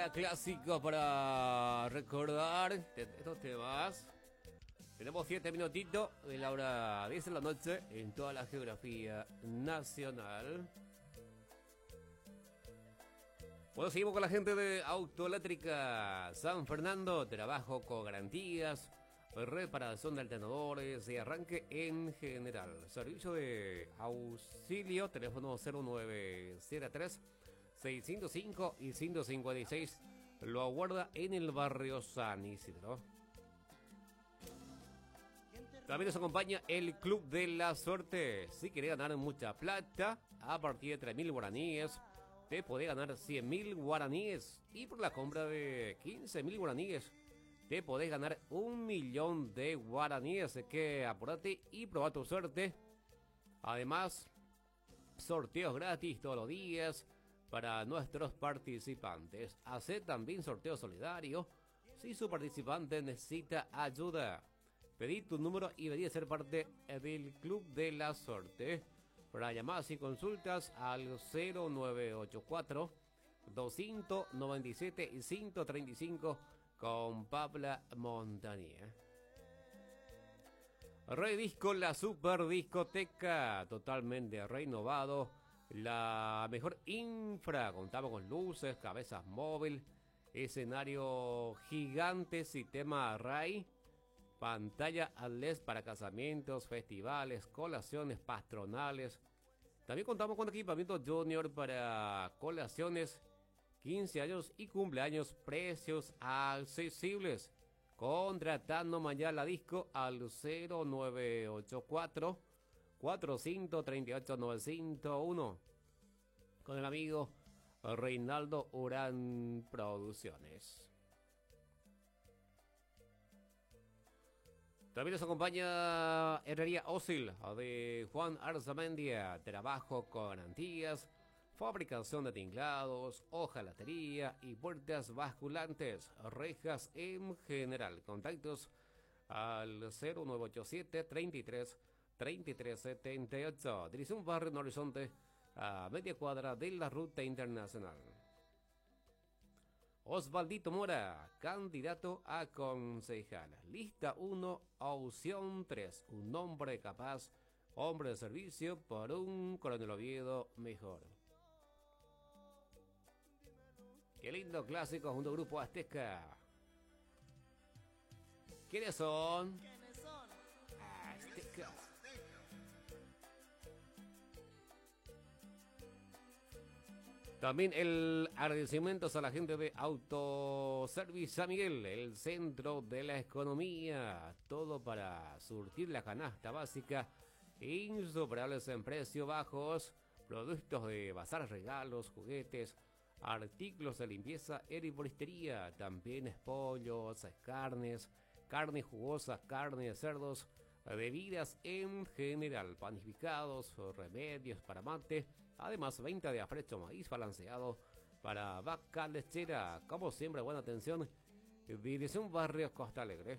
Clásico para recordar estos temas. Tenemos 7 minutitos de la hora 10 de la noche en toda la geografía nacional. Bueno, seguimos con la gente de Autoeléctrica San Fernando. Trabajo con garantías, reparación de alternadores y arranque en general. Servicio de auxilio, teléfono 0903 605 y 156. Lo aguarda en el barrio San Isidro. También nos acompaña el Club de la Suerte. Si querés ganar mucha plata, a partir de 3.000 guaraníes, te podés ganar 100.000 guaraníes. Y por la compra de 15.000 guaraníes, te podés ganar 1.000.000 de guaraníes. Así que apurate y probá tu suerte. Además, sorteos gratis todos los días para nuestros participantes. Hace también sorteo solidario si su participante necesita ayuda. Pedí tu número y vení a ser parte del Club de la Suerte. Para llamadas y consultas al 0984 297 y 135 con Pabla Montañía. Redisco, la super discoteca, totalmente renovado. La mejor infra, contamos con luces, cabezas móvil, escenario gigante, sistema array, pantalla LED para casamientos, festivales, colaciones patronales. También contamos con equipamiento junior para colaciones, 15 años y cumpleaños, precios accesibles. Contratando mañana la disco al 0984 438 901 con el amigo Reinaldo Urán Producciones. También nos acompaña Herrería Ósil de Juan Arzamendia. Trabajo con garantías, fabricación de tinklados, hojalatería y puertas basculantes, rejas en general. Contactos al 0987 33 3378. Dirección Barrio Horizonte, a media cuadra de la ruta internacional. Osvaldito Mora, candidato a concejal. Lista 1, opción 3. Un hombre capaz, hombre de servicio por un Coronel Oviedo mejor. Qué lindo clásico junto al Grupo Azteca. ¿Quiénes son? Azteca. También el agradecimiento a la gente de Autoservice San Miguel, el centro de la economía. Todo para surtir la canasta básica, insuperables en precios bajos, productos de bazar, regalos, juguetes, artículos de limpieza, herboristería, también pollos, carnes, carne jugosa, carne de cerdos, bebidas en general, panificados, remedios para mate, además venta de afrecho maíz balanceado para vaca lechera. Como siempre, buena atención. Dirección Barrio Costa Alegre.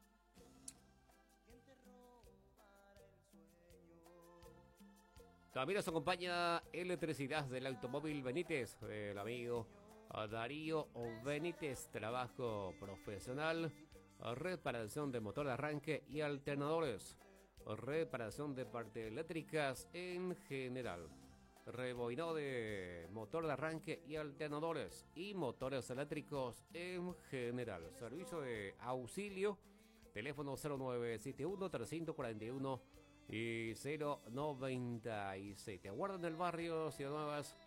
También nos acompaña Electricidad del Automóvil Benítez, el amigo Darío Benítez. Trabajo profesional, reparación de motor de arranque y alternadores, reparación de partes eléctricas en general, rebobinado de motor de arranque y alternadores y motores eléctricos en general. Servicio de auxilio, teléfono 0971 341 y 096. Te aguardan en el barrio Ciudad Nuevas,